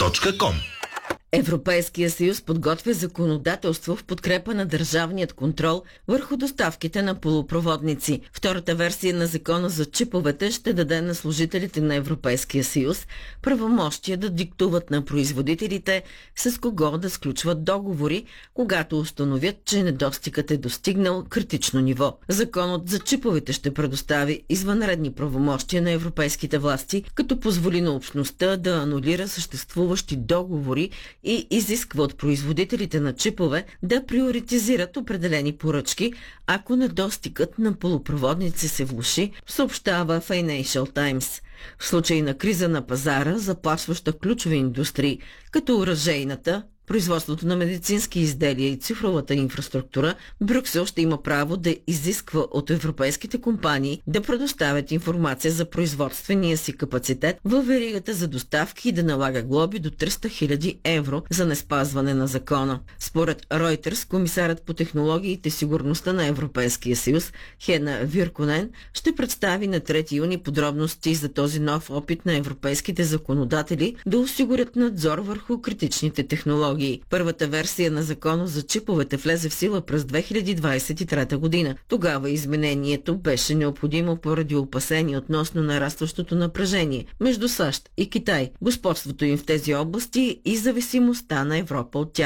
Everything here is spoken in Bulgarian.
Voz.com. Европейския съюз подготвя законодателство в подкрепа на държавният контрол върху доставките на полупроводници. Втората версия на закона за чиповете ще даде на служителите на Европейския съюз правомощия да диктуват на производителите с кого да сключват договори, когато установят, че недостигът е достигнал критично ниво. Законът за чиповете ще предостави извънредни правомощия на европейските власти, като позволи на общността да анулира съществуващи договори и изисква от производителите на чипове да приоритизират определени поръчки, ако недостигът на полупроводници се влоши, съобщава Financial Times. В случай на криза на пазара, заплашваща ключови индустрии, като оръжейната, производството на медицински изделия и цифровата инфраструктура, Брюксел ще има право да изисква от европейските компании да предоставят информация за производствения си капацитет във веригата за доставки и да налага глоби до 300 000 евро за неспазване на закона. Според Reuters, комисарът по технологиите и сигурността на Европейския съюз Хена Вирконен ще представи на 3 юни подробности за този нов опит на европейските законодатели да осигурят надзор върху критичните технологии. Първата версия на закона за чиповете влезе в сила през 2023 година. Тогава изменението беше необходимо поради опасения относно нарастващото напрежение между САЩ и Китай, господството им в тези области и зависимостта на Европа от тях.